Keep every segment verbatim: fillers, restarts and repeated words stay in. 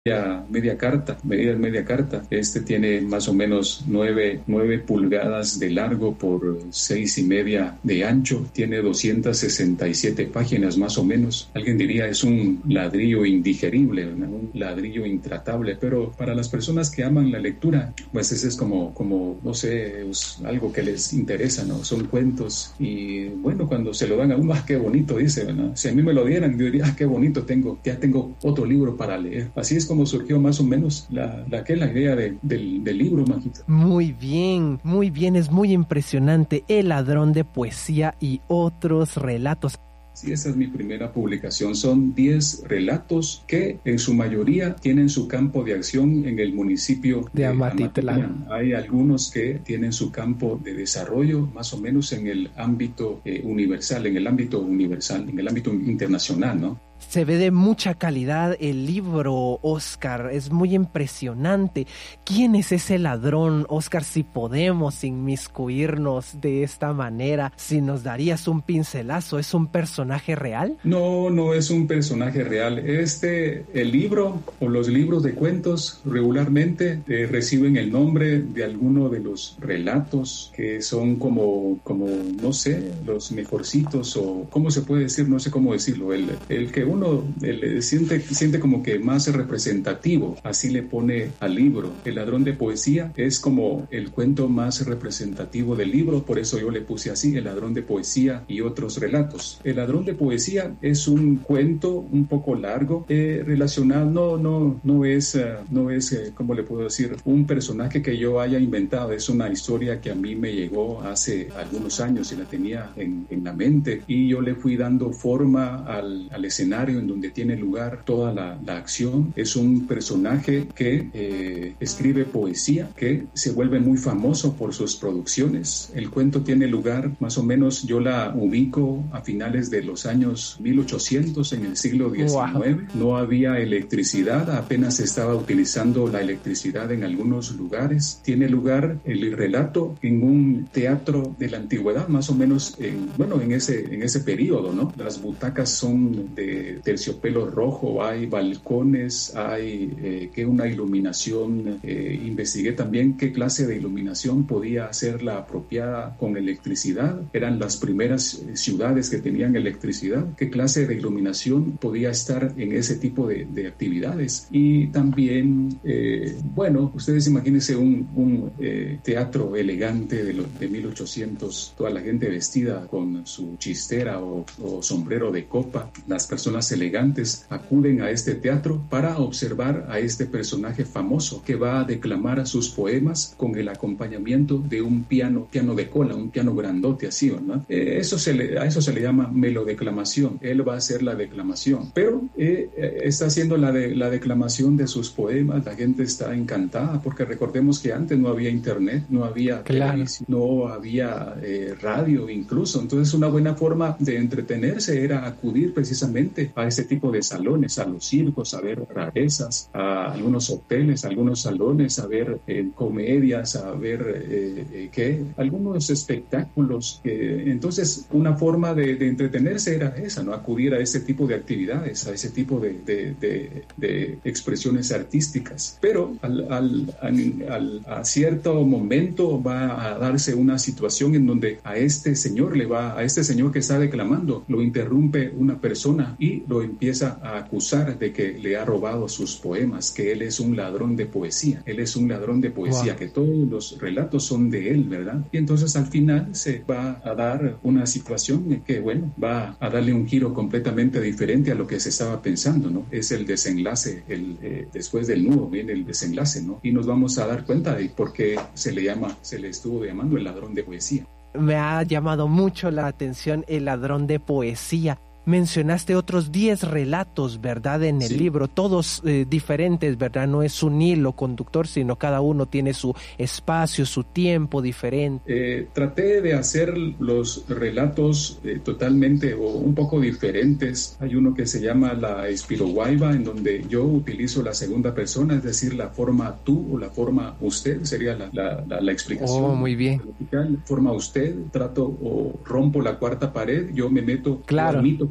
Media, media carta, medida media carta. Este tiene más o menos nueve, nueve pulgadas de largo por seis y media de ancho. Tiene doscientas sesenta y siete páginas más o menos. Alguien diría es un ladrillo indigerible, ¿no? Un ladrillo intratable, pero para las personas que aman la lectura, pues ese es como, como no sé, es algo que les interesa, ¿no? Son cuentos y bueno, cuando se lo dan a uno, ¡ah, qué bonito! Dice, ¿verdad? Si a mí me lo dieran, yo diría, ¡ah, qué bonito! Tengo, ya tengo otro libro para leer. Así es como surgió más o menos la, la, ¿qué? La idea de, del, del libro, Majita. Muy bien, muy bien, es muy impresionante. El ladrón de poesía y otros relatos. Sí, esa es mi primera publicación. Son diez relatos que en su mayoría tienen su campo de acción en el municipio de, de Amatitlán. Amatitlán. Hay algunos que tienen su campo de desarrollo más o menos en el ámbito eh, universal, en el ámbito universal, en el ámbito internacional, ¿no? Se ve de mucha calidad el libro, Oscar, es muy impresionante. ¿Quién es ese ladrón, Oscar? Si podemos inmiscuirnos de esta manera, si nos darías un pincelazo, ¿es un personaje real? No, no es un personaje real. Este, el libro o los libros de cuentos regularmente eh, reciben el nombre de alguno de los relatos que son como, como, no sé, los mejorcitos o, ¿cómo se puede decir? No sé cómo decirlo. El, el que uno le siente, siente como que más representativo, así le pone al libro. El ladrón de poesía es como el cuento más representativo del libro, por eso yo le puse así, el ladrón de poesía y otros relatos. El ladrón de poesía es un cuento un poco largo, eh, relacionado, no, no, no es, uh, no es, eh, ¿cómo le puedo decir? Un personaje que yo haya inventado, es una historia que a mí me llegó hace algunos años y la tenía en, en la mente y yo le fui dando forma al, al escenario en donde tiene lugar toda la, la acción. Es un personaje que eh, escribe poesía, que se vuelve muy famoso por sus producciones. El cuento tiene lugar, más o menos, yo la ubico a finales de los años mil ochocientos, en el siglo diecinueve. Wow. No había electricidad, apenas se estaba utilizando la electricidad en algunos lugares. Tiene lugar el relato en un teatro de la antigüedad, más o menos, en, bueno, en ese, en ese periodo, ¿no? Las butacas son de terciopelo rojo, hay balcones, hay eh, que una iluminación, eh, investigué también qué clase de iluminación podía ser la apropiada con electricidad, eran las primeras ciudades que tenían electricidad, qué clase de iluminación podía estar en ese tipo de, de actividades. Y también, eh, bueno, ustedes imagínense un, un eh, teatro elegante de, lo, de mil ochocientos, toda la gente vestida con su chistera o, o sombrero de copa, las personas elegantes acuden a este teatro para observar a este personaje famoso que va a declamar sus poemas con el acompañamiento de un piano, piano de cola, un piano grandote así, ¿verdad? Eh, eso se le, a eso se le llama melodeclamación. Él va a hacer la declamación, pero eh, está haciendo la, de, la declamación de sus poemas. La gente está encantada porque recordemos que antes no había internet, no había claro. televisión, no había eh, radio incluso. Entonces una buena forma de entretenerse era acudir precisamente a ese tipo de salones, a los circos, a ver rarezas, a algunos hoteles, a algunos salones, a ver eh, comedias, a ver eh, eh, ¿qué? algunos espectáculos. Eh, entonces, una forma de, de entretenerse era esa, ¿no? Acudir a ese tipo de actividades, a ese tipo de, de, de, de expresiones artísticas. Pero al, al, al, al, a cierto momento va a darse una situación en donde a este señor le va, a este señor que está declamando, lo interrumpe una persona y lo empieza a acusar de que le ha robado sus poemas, que él es un ladrón de poesía, él es un ladrón de poesía, wow. que todos los relatos son de él, ¿verdad? Y entonces al final se va a dar una situación que, bueno, va a darle un giro completamente diferente a lo que se estaba pensando, ¿no? Es el desenlace, el, eh, después del nudo viene el desenlace, ¿no? Y nos vamos a dar cuenta de por qué se le llama, se le estuvo llamando el ladrón de poesía. Me ha llamado mucho la atención el ladrón de poesía. Mencionaste otros diez relatos, ¿verdad? En el sí. libro, todos eh, diferentes, ¿verdad? No es un hilo conductor, sino cada uno tiene su espacio, su tiempo diferente. Eh, traté de hacer los relatos eh, totalmente o un poco diferentes. Hay uno que se llama La Espiroguaiba, en donde yo utilizo la segunda persona, es decir, la forma tú o la forma usted, sería la, la, la, la explicación. Oh, muy bien. Forma usted, trato o rompo la cuarta pared, yo me meto, claro. admito que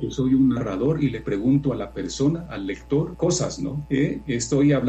yo soy un narrador y le pregunto a la persona, al lector, cosas, ¿no? Eh, estoy hablando